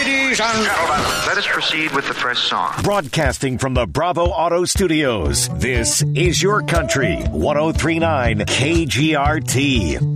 Ladies and gentlemen, let us proceed with the first song. Broadcasting from the Bravo Auto Studios, this is your country, 103.9 KGRT.